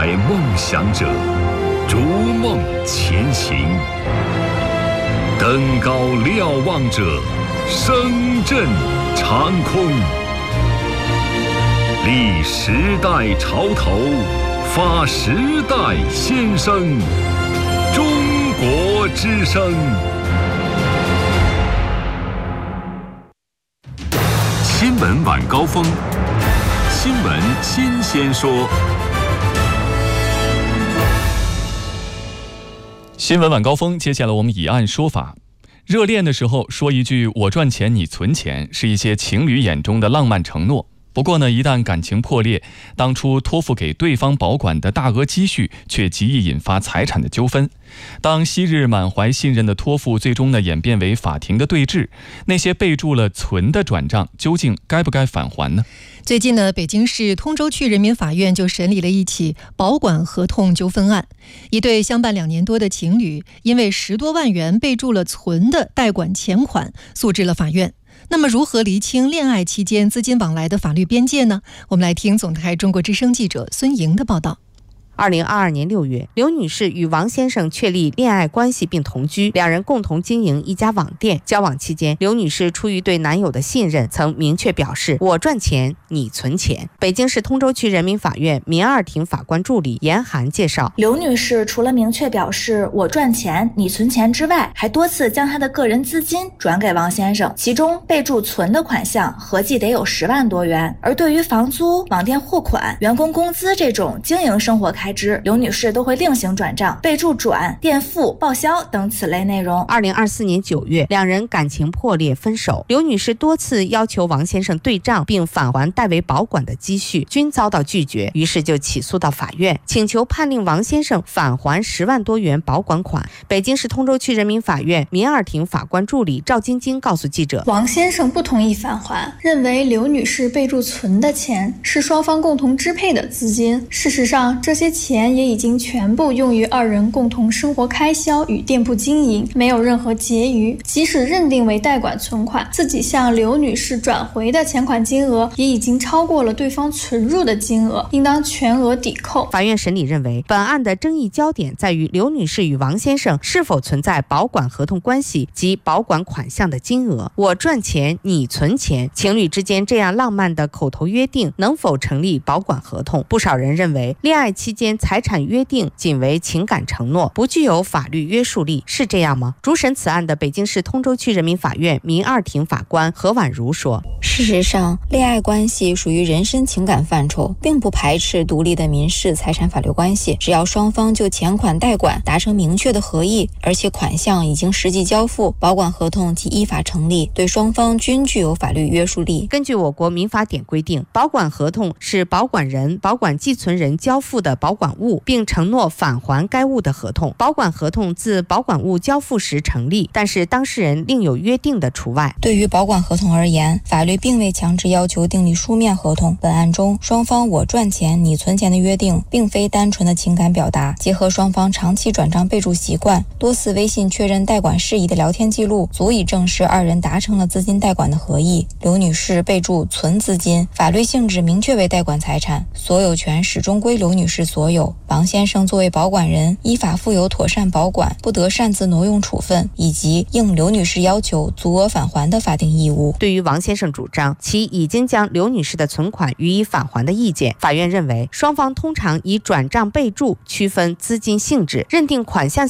载梦想者，逐梦前行。登高瞭望者，声震长空。立时代潮头，发时代先声。中国之声。新闻晚高峰，新闻新鲜说。 新闻晚高峰，接下来我们以案说法。热恋的时候说一句“我赚钱，你存钱”，是一些情侣眼中的浪漫承诺。不过呢，一旦感情破裂，当初托付给对方保管的大额积蓄，却极易引发财产的纠纷。当昔日满怀信任的托付，最终呢演变为法庭的对峙，那些备注了存的转账，究竟该不该返还呢？ 最近呢，北京市通州区人民法院就审理了一起保管合同纠纷案。一对相伴2年多的情侣，因为10多万元备注了存的代管钱款，诉至了法院。那么如何厘清恋爱期间资金往来的法律边界呢？我们来听总台中国之声记者孙莹的报道。 2022年6月，刘女士与王先生确立恋爱关系并同居，两人共同经营一家网店。交往期间，刘女士出于对男友的信任，曾明确表示：“我赚钱，你存钱。”北京市通州区人民法院民二庭法官助理严涵介绍， 刘女士除了明确表示“我赚钱，你存钱”之外，还多次将她的个人资金转给王先生，其中备注存的款项合计得有10万多元。而对于房租、网店货款、员工工资这种经营生活开支，刘女士都会另行转账，备注转、垫付、报销等此类内容。 2024年9月，两人感情破裂分手。刘女士多次要求王先生对账并返还代为保管的积蓄，均遭到拒绝，于是就起诉到法院，请求判令王先生返还10万多元保管款。北京市通州区人民法院民二庭法官助理赵晶晶告诉记者， 王先生不同意返还，认为刘女士备注存的钱是双方共同支配的资金，事实上这些钱也已经全部用于二人共同生活开销与店铺经营，没有任何结余。即使认定为代管存款，自己向刘女士转回的钱款金额也已经超过了对方存入的金额，应当全额抵扣。 法院审理认为，本案的争议焦点在于刘女士与王先生是否存在保管合同关系及保管款项的金额。我赚钱，你存钱，情侣之间这样浪漫的口头约定能否成立保管合同？不少人认为，恋爱期间财产约定仅为情感承诺，不具有法律约束力，是这样吗？主审此案的北京市通州区人民法院民二庭法官何婉如说， 事实上，恋爱关系属于人身情感范畴，并不排斥独立的民事财产法律关系，只要双方就钱款代管达成明确的合意，而且款项已经实际交付，保管合同即依法成立，对双方均具有法律约束力。 根据我国民法典规定，保管合同是保管人、保管寄存人交付的保管物，并承诺返还该物的合同。保管合同自保管物交付时成立，但是当事人另有约定的除外。 对于保管合同而言，法律并未强制要求订立书面合同。本案中，双方我赚钱，你存钱的约定，并非单纯的情感表达，结合双方长期转账备注习惯、多次微信确认代管事宜的聊天记录，足以证实二人达成了资金代管的合意。刘女士备注存资金，法律性质明确为代管财产，所有权始终归刘女士所有。王先生作为保管人，依法负有妥善保管、不得擅自挪用处分，以及应刘女士要求足额返还的法定义务。 对于王先生主张其已经将刘女士的存款予以返还的意见，法院认为双方通常以转账备注区分资金性质，认定款项